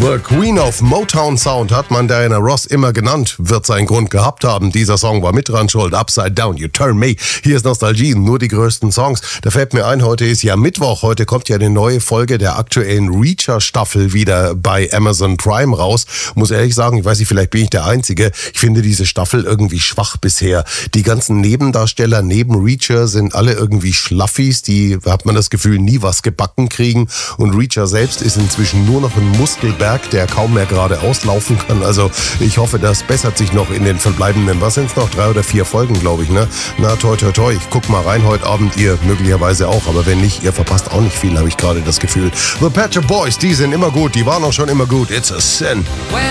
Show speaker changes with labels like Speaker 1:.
Speaker 1: The Queen of Motown Sound hat man Diana Ross immer genannt, wird seinen Grund gehabt haben. Dieser Song war mit dran schuld. Upside Down, You Turn Me. Hier ist Nostalgie, nur die größten Songs. Da fällt mir ein, heute ist ja Mittwoch. Heute kommt ja eine neue Folge der aktuellen Reacher-Staffel wieder bei Amazon Prime raus. Muss ehrlich sagen, ich weiß nicht, vielleicht bin ich der Einzige. Ich finde diese Staffel irgendwie schwach bisher. Die ganzen Nebendarsteller neben Reacher sind alle irgendwie Schlaffis. Die, hat man das Gefühl, nie was gebacken kriegen. Und Reacher selbst ist inzwischen nur noch ein Muskelberg, der kaum mehr geradeaus laufen kann. Also ich hoffe, das bessert sich noch in den verbleibenden, was sind es noch, 3 oder 4 Folgen, glaube ich, ne? Na, toi, toi, toi. Ich guck mal rein heute Abend, ihr möglicherweise auch, aber wenn nicht, ihr verpasst auch nicht viel, habe ich gerade das Gefühl. The Pet Shop Boys, die sind immer gut, die waren auch schon immer gut. It's a sin.
Speaker 2: When